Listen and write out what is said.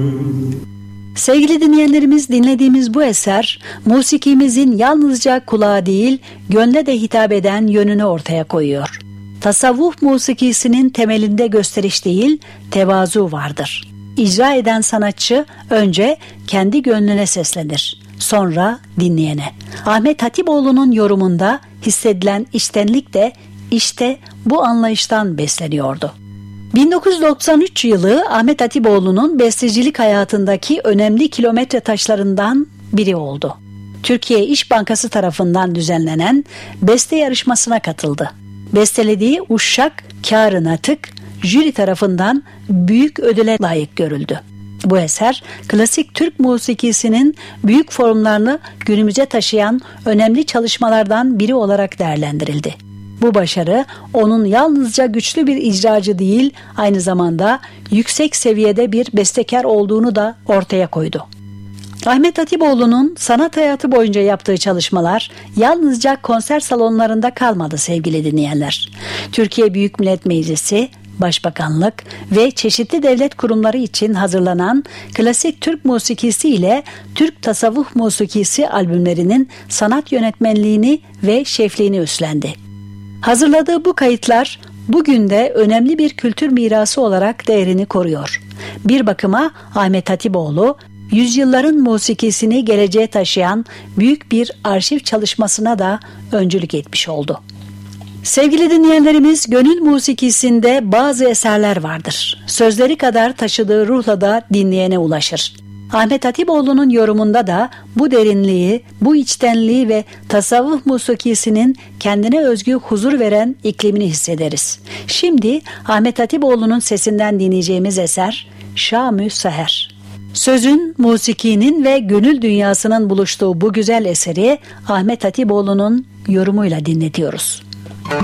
Sevgili dinleyenlerimiz, dinlediğimiz bu eser musikimizin yalnızca kulağa değil, gönle de hitap eden yönünü ortaya koyuyor. Tasavvuf musikisinin temelinde gösteriş değil, tevazu vardır. İcra eden sanatçı önce kendi gönlüne seslenir, sonra dinleyene. Ahmet Hatipoğlu'nun yorumunda hissedilen içtenlik de işte bu anlayıştan besleniyordu. 1993 yılı Ahmet Hatipoğlu'nun bestecilik hayatındaki önemli kilometre taşlarından biri oldu. Türkiye İş Bankası tarafından düzenlenen beste yarışmasına katıldı. Bestelediği Uşşak Kâr-ı Natık jüri tarafından büyük ödüle layık görüldü. Bu eser klasik Türk musikisinin büyük formlarını günümüze taşıyan önemli çalışmalardan biri olarak değerlendirildi. Bu başarı onun yalnızca güçlü bir icracı değil, aynı zamanda yüksek seviyede bir bestekar olduğunu da ortaya koydu. Ahmet Hatipoğlu'nun sanat hayatı boyunca yaptığı çalışmalar yalnızca konser salonlarında kalmadı sevgili dinleyenler. Türkiye Büyük Millet Meclisi, Başbakanlık ve çeşitli devlet kurumları için hazırlanan klasik Türk musikisi ile Türk tasavvuf musikisi albümlerinin sanat yönetmenliğini ve şefliğini üstlendi. Hazırladığı bu kayıtlar bugün de önemli bir kültür mirası olarak değerini koruyor. Bir bakıma Ahmet Hatipoğlu, yüzyılların musikisini geleceğe taşıyan büyük bir arşiv çalışmasına da öncülük etmiş oldu. Sevgili dinleyenlerimiz, gönül musikisinde bazı eserler vardır. Sözleri kadar taşıdığı ruhla da dinleyene ulaşır. Ahmet Hatipoğlu'nun yorumunda da bu derinliği, bu içtenliği ve tasavvuf musikisinin kendine özgü huzur veren iklimini hissederiz. Şimdi Ahmet Hatipoğlu'nun sesinden dinleyeceğimiz eser Şam-ı Seher. Sözün, musikinin ve gönül dünyasının buluştuğu bu güzel eseri Ahmet Hatipoğlu'nun yorumuyla dinletiyoruz.